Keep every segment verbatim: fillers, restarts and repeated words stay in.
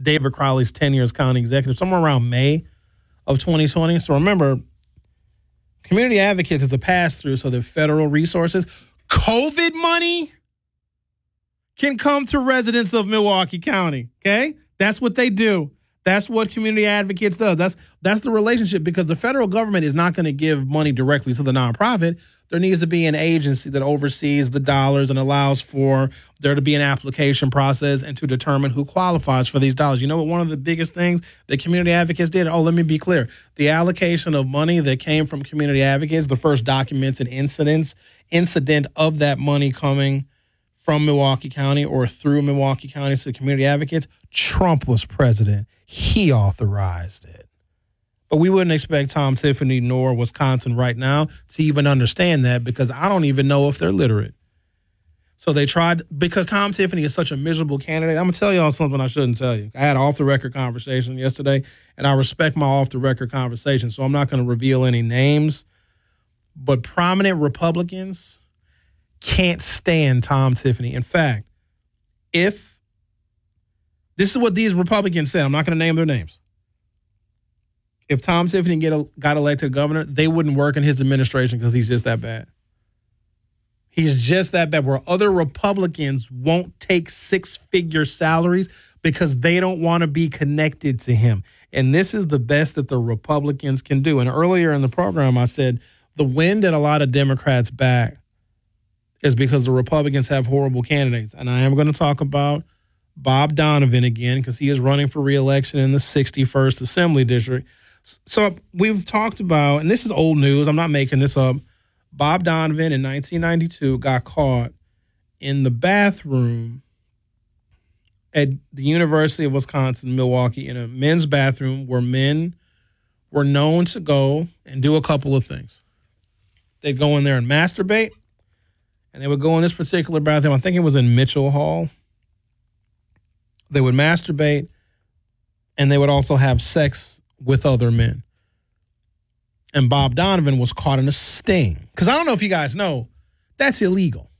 David Crowley's tenure as county executive, somewhere around May of twenty twenty. So remember, Community Advocates is a pass-through, so the federal resources, COVID money can come to residents of Milwaukee County, okay? That's what they do. That's what Community Advocates does. That's that's the relationship, because the federal government is not going to give money directly to the nonprofit. There needs to be an agency that oversees the dollars and allows for there to be an application process and to determine who qualifies for these dollars. You know what one of the biggest things that Community Advocates did? Oh, let me be clear. The allocation of money that came from Community Advocates, the first documented incidents, incident of that money coming from Milwaukee County or through Milwaukee County to Community Advocates, Trump was president. He authorized it. But we wouldn't expect Tom Tiffany nor Wisconsin right now to even understand that, because I don't even know if they're literate. So they tried, because Tom Tiffany is such a miserable candidate. I'm going to tell y'all something I shouldn't tell you. I had an off-the-record conversation yesterday, and I respect my off-the-record conversation, so I'm not going to reveal any names. But prominent Republicans can't stand Tom Tiffany. In fact, if this is what these Republicans said, I'm not going to name their names. If Tom Tiffany get a, got elected governor, they wouldn't work in his administration because he's just that bad. He's just that bad, where other Republicans won't take six-figure salaries because they don't want to be connected to him. And this is the best that the Republicans can do. And earlier in the program, I said the wind at a lot of Democrats' back is because the Republicans have horrible candidates. And I am going to talk about Bob Donovan again, because he is running for re-election in the sixty-first Assembly District. So we've talked about, and this is old news, I'm not making this up, Bob Donovan in nineteen ninety-two got caught in the bathroom at the University of Wisconsin, Milwaukee, in a men's bathroom where men were known to go and do a couple of things. They'd go in there and masturbate, and they would go in this particular bathroom, I think it was in Mitchell Hall. They would masturbate, and they would also have sex with other men. And Bob Donovan was caught in a sting. Because I don't know if you guys know, that's illegal.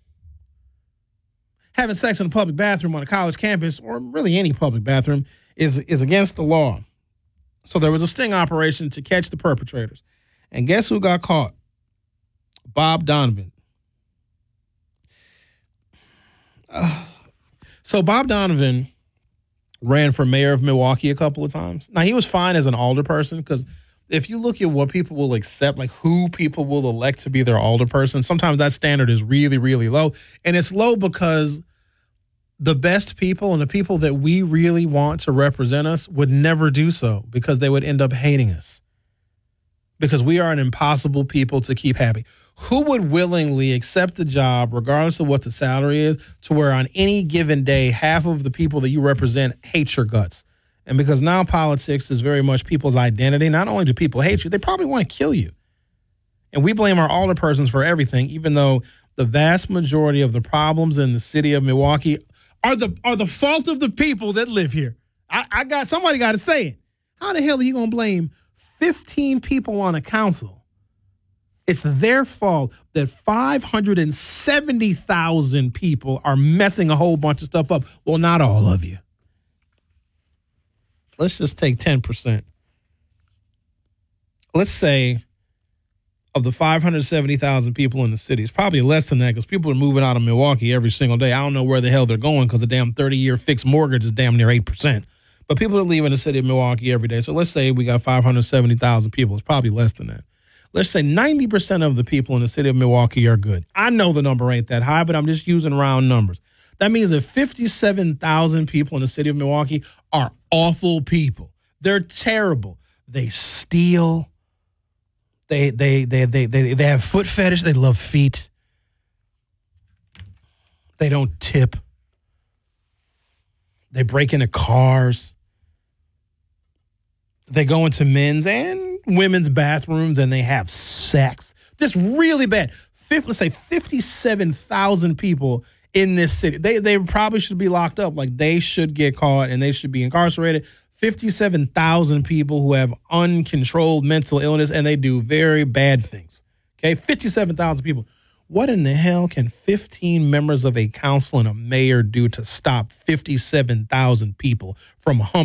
Having sex in a public bathroom on a college campus, or really any public bathroom, is, is against the law. So there was a sting operation to catch the perpetrators. And guess who got caught? Bob Donovan. Uh, so Bob Donovan ran for mayor of Milwaukee a couple of times. Now, he was fine as an alderperson, because if you look at what people will accept, like who people will elect to be their alderperson, sometimes that standard is really, really low. And it's low because the best people and the people that we really want to represent us would never do so, because they would end up hating us, because we are an impossible people to keep happy. Who would willingly accept a job, regardless of what the salary is, to where on any given day, half of the people that you represent hate your guts? And because now politics is very much people's identity, not only do people hate you, they probably want to kill you. And we blame our alderpersons for everything, even though the vast majority of the problems in the city of Milwaukee are the are the fault of the people that live here. I, I got somebody got to say it. How the hell are you going to blame fifteen people on a council? It's their fault that five hundred seventy thousand people are messing a whole bunch of stuff up. Well, not all of you. Let's just take ten percent. Let's say of the five hundred seventy thousand people in the city, it's probably less than that, because people are moving out of Milwaukee every single day. I don't know where the hell they're going, because a damn thirty-year fixed mortgage is damn near eight percent. But people are leaving the city of Milwaukee every day. So let's say we got five hundred seventy thousand people. It's probably less than that. Let's say ninety percent of the people in the city of Milwaukee are good. I know the number ain't that high, but I'm just using round numbers. That means that fifty-seven thousand people in the city of Milwaukee are awful people. They're terrible. They steal. They they they they they they have foot fetish. They love feet. They don't tip. They break into cars. They go into men's and women's bathrooms and they have sex. This really bad. Fifth, let's say fifty-seven thousand people in this city. They they probably should be locked up. Like, they should get caught and they should be incarcerated. fifty-seven thousand people who have uncontrolled mental illness and they do very bad things. Okay, fifty-seven thousand people. What in the hell can fifteen members of a council and a mayor do to stop fifty-seven thousand people from humping